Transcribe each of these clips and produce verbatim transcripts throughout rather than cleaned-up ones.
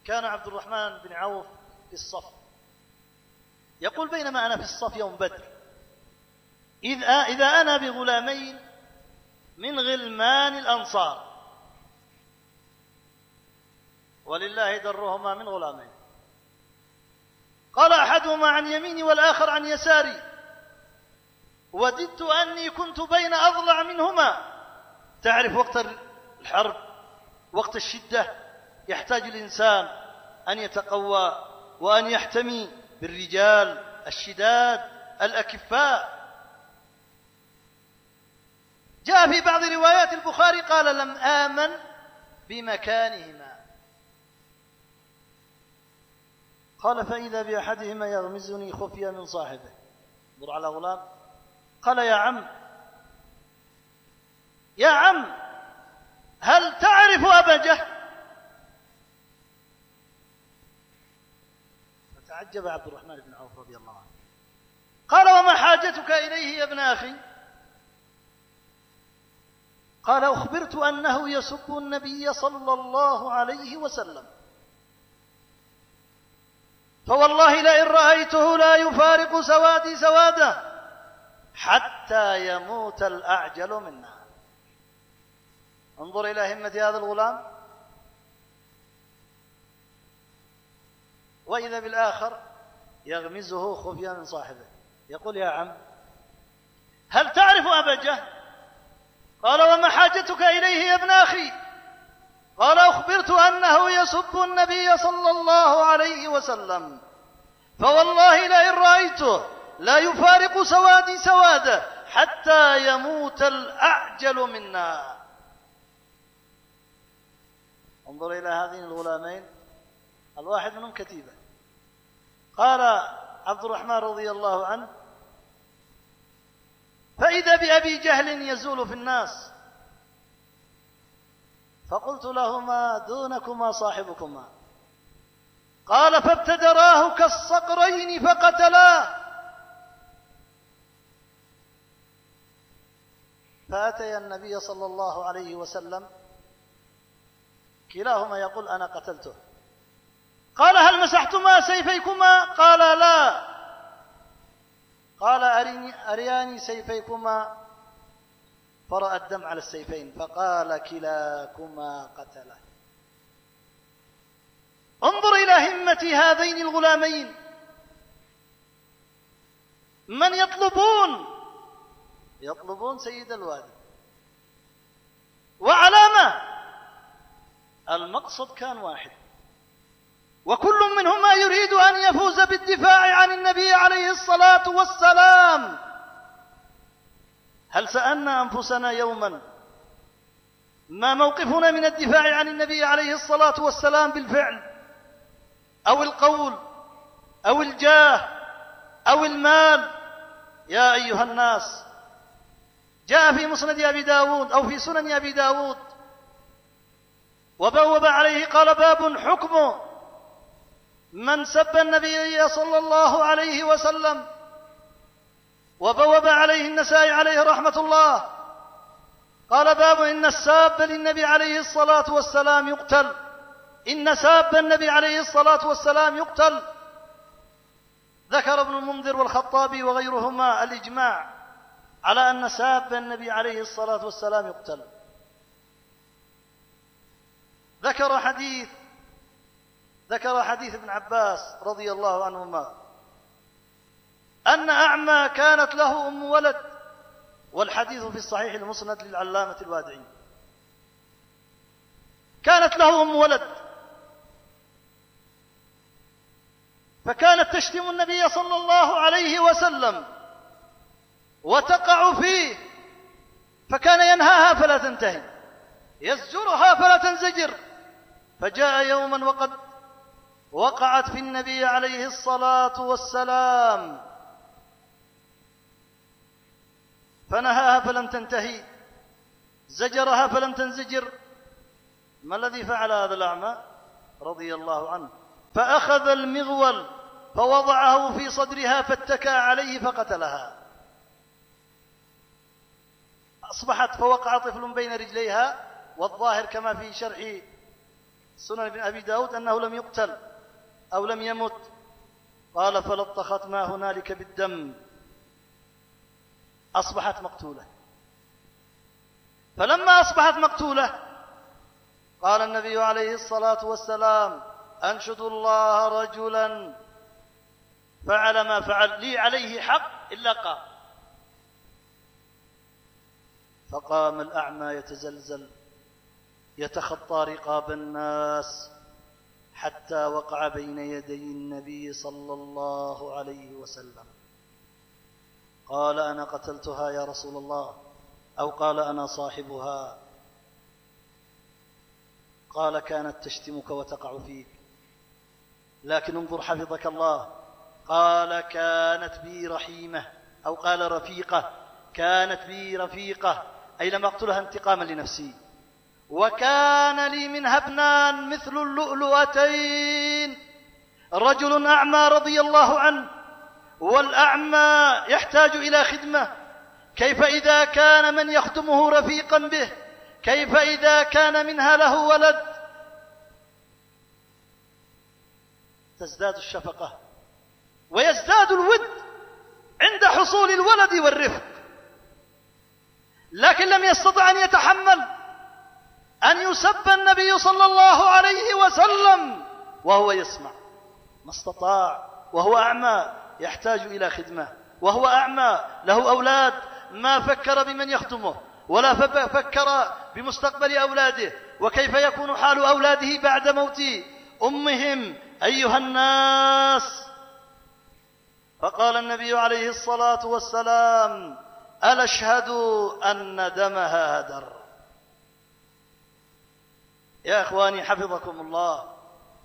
كان عبد الرحمن بن عوف في الصف، يقول: بينما أنا في الصف يوم بدر إذ إذا أنا بغلامين من غلمان الأنصار، ولله درهما من غلامين. قال أحدهما عن يميني والآخر عن يساري، وددت أني كنت بين أضلع منهما. تعرف وقت الحرب، وقت الشدة، يحتاج الإنسان أن يتقوى وأن يحتمي بالرجال الشداد الأكفاء. جاء في بعض روايات البخاري قال: لم آمن بمكانهما. قال: فإذا بأحدهما يغمزني خفية من صاحبه. انظر على غلام. قال: يا عم يا عم هل تعرف أبا جهل؟ فتعجب عبد الرحمن بن عوف رضي الله عنه. قال: وما حاجتك إليه يا ابن أخي؟ قال: أخبرت أنه يسب النبي صلى الله عليه وسلم، فوالله لئن رأيته لا يفارق سوادي سواده حتى يموت الأعجل منا. انظر إلى همة هذا الغلام. وإذا بالآخر يغمزه خفية من صاحبه، يقول: يا عم هل تعرف أبا جهل؟ قال: وما حاجتك إليه يا ابن أخي؟ قال: أخبرت أنه يسب النبي صلى الله عليه وسلم، فوالله لئن رأيته لا يفارق سوادي سواده حتى يموت الأعجل منا. انظر إلى هذين الغلامين، الواحد منهم كتيبة. قال عبد الرحمن رضي الله عنه: فإذا بأبي جهل يزول في الناس، فقلت لهما: دونكما صاحبكما. قال: فابتدراه كالصقرين فقتلاه. فأتي النبي صلى الله عليه وسلم، كلاهما يقول: أنا قتلته. قال: هل مسحتما سيفيكما؟ قال: لا. قال: أريني أرياني سيفيكما. فرأى الدم على السيفين، فقال: كلاكما قتله. انظر إلى همة هذين الغلامين، من يطلبون يطلبون سيد الوادي. وعلامة المقصد كان واحد، وكل منهما يريد أن يفوز بالدفاع عن النبي عليه الصلاة والسلام. هل سألنا أنفسنا يوما ما موقفنا من الدفاع عن النبي عليه الصلاة والسلام بالفعل أو القول أو الجاه أو المال؟ يا أيها الناس، جاء في مسند أبي داود أو في سنن أبي داود وبوب عليه قال: باب حكم من سب النبي صلى الله عليه وسلم. وبوب عليه النسائي عليه رحمة الله قال: باب إن الساب للنبي عليه الصلاة والسلام يقتل، إن ساب النبي عليه الصلاة والسلام يقتل. ذكر ابن المنذر والخطابي وغيرهما الإجماع على أن ساب النبي عليه الصلاة والسلام يقتل. ذكر حديث ذكر حديث ابن عباس رضي الله عنهما أن أعمى كانت له أم ولد، والحديث في الصحيح المسند للعلامة الوادعي. كانت له أم ولد، فكانت تشتم النبي صلى الله عليه وسلم وتقع فيه، فكان ينهاها فلا تنتهي، يزجرها فلا تنزجر. فجاء يوما وقد وقعت في النبي عليه الصلاة والسلام، فنهاها فلم تنتهي، زجرها فلم تنزجر. ما الذي فعل هذا الأعمى رضي الله عنه؟ فأخذ المغول فوضعه في صدرها فاتكى عليه فقتلها. أصبحت فوقع طفل بين رجليها، والظاهر كما في شرح سنن ابن أبي داود أنه لم يقتل أو لم يمت. قال فلطخت ما هنالك بالدم، أصبحت مقتولة. فلما أصبحت مقتولة قال النبي عليه الصلاة والسلام: أنشد الله رجلا فعل ما فعل لي عليه حق إلا قام. فقام الأعمى يتزلزل يتخطى رقاب الناس حتى وقع بين يدي النبي صلى الله عليه وسلم. قال: أنا قتلتها يا رسول الله، أو قال: أنا صاحبها. قال: كانت تشتمك وتقع فيك، لكن انظر حفظك الله، قال: كانت بي رحيمة، أو قال رفيقة، كانت بي رفيقة، أي لم أقتلها انتقاما لنفسي، وكان لي منها ابنان مثل اللؤلؤتين، رجل أعمى رضي الله عنه، والأعمى يحتاج إلى خدمة، كيف إذا كان من يخدمه رفيقا به؟ كيف إذا كان منها له ولد؟ تزداد الشفقة ويزداد الود عند حصول الولد والرفق، لكن لم يستطع أن يتحمل أن يسب النبي صلى الله عليه وسلم وهو يسمع، ما استطاع، وهو أعمى يحتاج إلى خدمة، وهو أعمى له أولاد، ما فكر بمن يخدمه ولا فكر بمستقبل أولاده، وكيف يكون حال أولاده بعد موت أمهم أيها الناس. فقال النبي عليه الصلاة والسلام: ألا أشهد أن دمها هدر. يا إخواني حفظكم الله،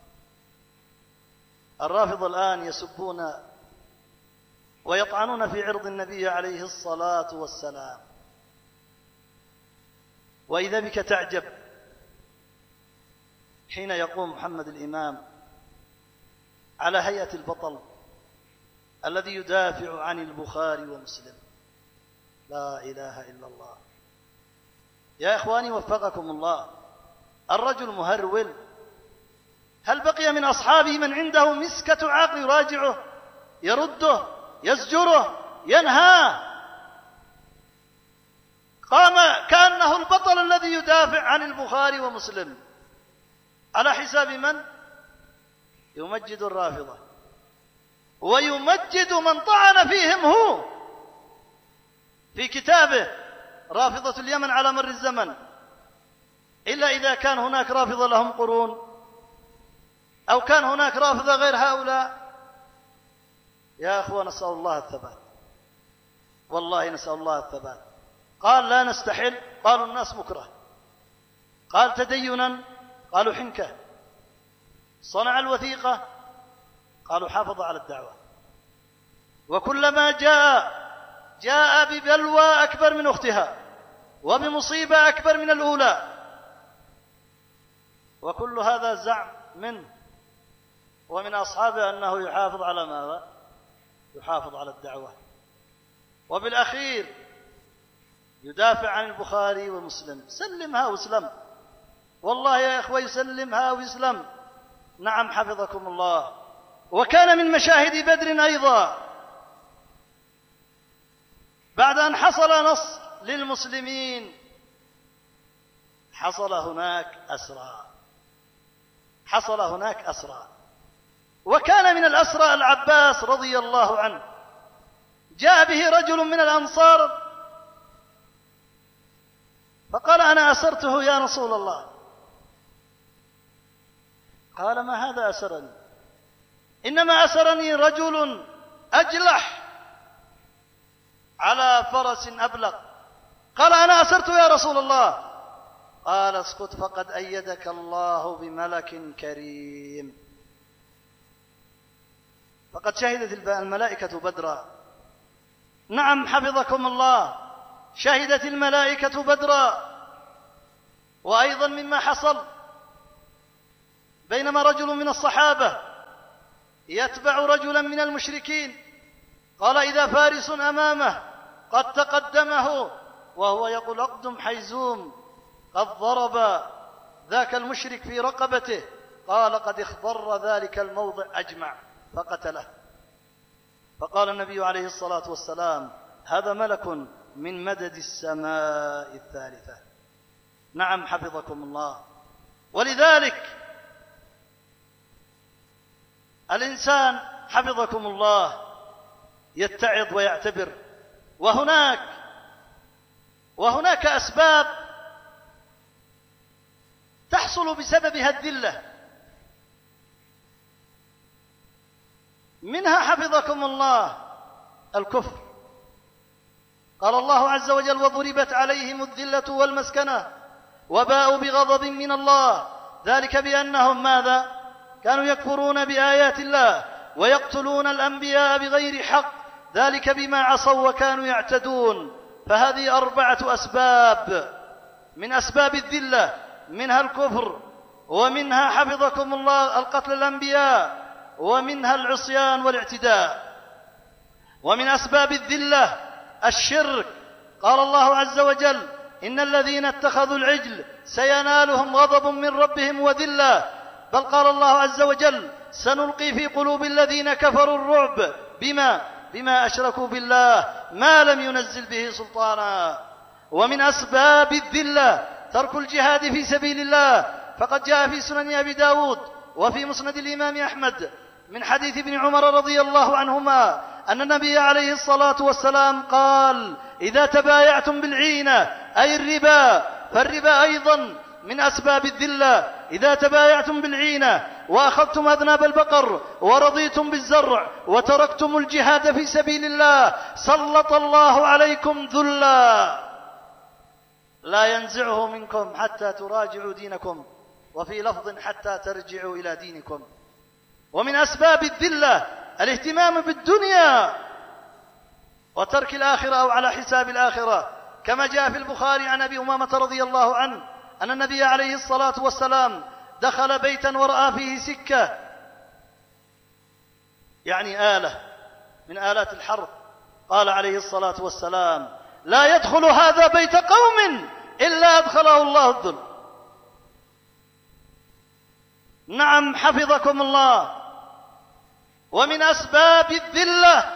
الرافضة الآن يسبون ويطعنون في عرض النبي عليه الصلاة والسلام، وإذا بك تعجب حين يقوم محمد الإمام على هيئة البطل الذي يدافع عن البخاري ومسلم. لا إله إلا الله. يا إخواني وفقكم الله، الرجل مهرول، هل بقي من أصحابه من عنده مسكة عقل يراجعه، يرده، يزجره، ينهاه؟ قام كأنه البطل الذي يدافع عن البخاري ومسلم، على حساب من؟ يمجد الرافضة ويمجد من طعن فيهم هو في كتابه رافضة اليمن على مر الزمن، إلا إذا كان هناك رافضة لهم قرون أو كان هناك رافضة غير هؤلاء. يا أخوة نسأل الله الثبات، والله نسأل الله الثبات. قال: لا نستحل، قالوا الناس مكره. قال: تدينا، قالوا حنكة. صنع الوثيقة، قالوا حافظ على الدعوة. وكلما جاء جاء ببلوى أكبر من أختها وبمصيبة أكبر من الأولى، وكل هذا زعم منه ومن أصحابه أنه يحافظ على ماذا؟ يحافظ على الدعوة. وبالأخير يدافع عن البخاري ومسلم. سلمها واسلم، والله يا إخوة يسلمها ويسلم. نعم حفظكم الله. وكان من مشاهد بدر أيضا بعد أن حصل نصر للمسلمين حصل هناك أسرى، حصل هناك أسرى. وكان من الأسرى العباس رضي الله عنه، جاء به رجل من الأنصار فقال: أنا أسرته يا رسول الله. قال: ما هذا أسرني؟ إنما أسرني رجل أجلح على فرس أبلغ. قال: أنا أسرته يا رسول الله. قال: اسكت، فقد أيدك الله بملك كريم. فقد شهدت الملائكة بدرا. نعم حفظكم الله، شهدت الملائكة بدرا. وأيضا مما حصل، بينما رجل من الصحابة يتبع رجلا من المشركين، قال: إذا فارس أمامه قد تقدمه وهو يقول: أقدم حيزوم، قد ضرب ذاك المشرك في رقبته، قال قد اخضر ذلك الموضع أجمع فقتله. فقال النبي عليه الصلاة والسلام: هذا ملك من مدد السماء الثالثة. نعم حفظكم الله. ولذلك الإنسان حفظكم الله يتعظ ويعتبر، وهناك وهناك أسباب تحصل بسببها الذلة، منها حفظكم الله الكفر. قال الله عز وجل: وضربت عليهم الذلة والمسكنة وباءوا بغضب من الله ذلك بأنهم ماذا؟ كانوا يكفرون بآيات الله ويقتلون الأنبياء بغير حق ذلك بما عصوا وكانوا يعتدون. فهذه أربعة أسباب من أسباب الذلة، منها الكفر، ومنها حفظكم الله القتل الأنبياء، ومنها العصيان والاعتداء. ومن أسباب الذلة الشرك. قال الله عز وجل: إن الذين اتخذوا العجل سينالهم غضب من ربهم وذلة. بل قال الله عز وجل: سنلقي في قلوب الذين كفروا الرعب بما بما أشركوا بالله ما لم ينزل به سلطانا. ومن أسباب الذلة ترك الجهاد في سبيل الله، فقد جاء في سنن أبي داود وفي مسند الإمام أحمد من حديث ابن عمر رضي الله عنهما أن النبي عليه الصلاة والسلام قال: إذا تبايعتم بالعينة أي الربا، فالربا أيضا من أسباب الذلة. إذا تبايعتم بالعينة وأخذتم أذناب البقر ورضيتم بالزرع وتركتم الجهاد في سبيل الله سلط الله عليكم ذلا لا ينزعه منكم حتى تراجعوا دينكم، وفي لفظ حتى ترجعوا إلى دينكم. ومن أسباب الذلة الاهتمام بالدنيا وترك الآخرة أو على حساب الآخرة، كما جاء في البخاري عن أبي أمامة رضي الله عنه أن النبي عليه الصلاة والسلام دخل بيتا ورأى فيه سكة، يعني آلة من آلات الحرب. قال عليه الصلاة والسلام: لا يدخل هذا بيت قوم إلا أدخله الله الذل. نعم حفظكم الله. ومن أسباب الذلة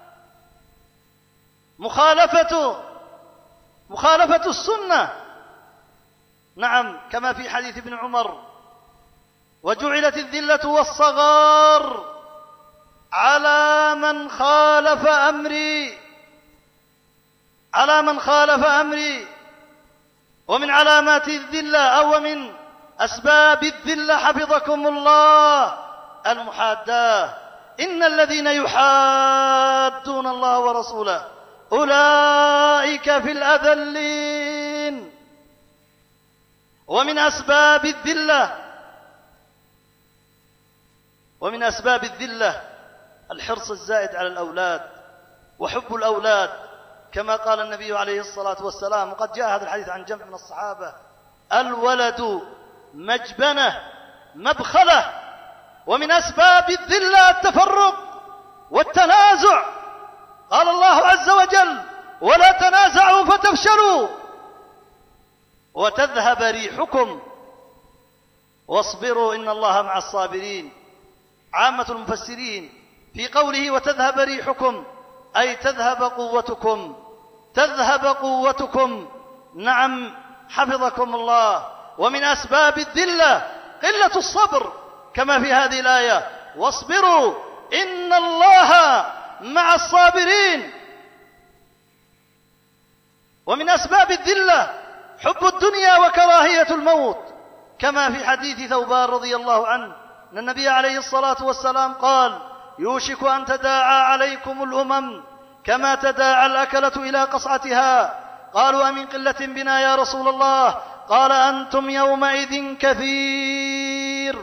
مخالفة مخالفة السنة. نعم كما في حديث ابن عمر: وجعلت الذلة والصغار على من خالف أمري على من خالف أمري. ومن علامات الذلة أو من أسباب الذلة حفظكم الله المحاداة. إن الذين يحادون الله ورسوله أولئك في الأذلين. ومن أسباب الذلة ومن أسباب الذلة الحرص الزائد على الأولاد وحب الأولاد، كما قال النبي عليه الصلاة والسلام، وقد جاء هذا الحديث عن جمع من الصحابة: الولد مجبنة مبخلة. ومن أسباب الذلة التفرق والتنازع. قال الله عز وجل: ولا تنازعوا فتفشلوا وتذهب ريحكم واصبروا إن الله مع الصابرين. عامة المفسرين في قوله وتذهب ريحكم أي تذهب قوتكم تذهب قوتكم. نعم حفظكم الله. ومن أسباب الذلة قلة الصبر، كما في هذه الآية: واصبروا إن الله مع الصابرين. ومن أسباب الذلة حب الدنيا وكراهية الموت، كما في حديث ثوبان رضي الله عنه أن النبي عليه الصلاة والسلام قال: يوشك أن تداعى عليكم الأمم كما تداعى الأكلة إلى قصعتها. قالوا: أمن قلة بنا يا رسول الله؟ قال: أنتم يومئذ كثير.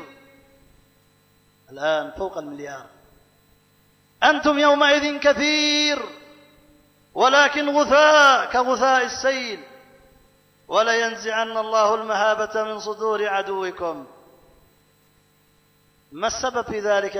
الآن فوق المليار. أنتم يومئذ كثير ولكن غثاء كغثاء السيل، ولينزعن الله المهابة من صدور عدوكم. ما السبب في ذلك؟